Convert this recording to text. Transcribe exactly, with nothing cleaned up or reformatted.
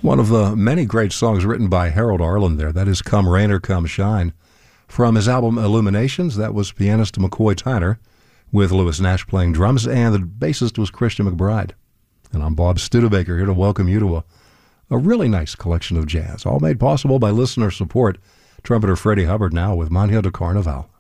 One of the many great songs written by Harold Arlen there. That is Come Rain or Come Shine. From his album Illuminations, that was pianist McCoy Tyner with Lewis Nash playing drums, and the bassist was Christian McBride. And I'm Bob Studebaker here to welcome you to a, a really nice collection of jazz, all made possible by listener support. Trumpeter Freddie Hubbard now with Manhã do Carnaval.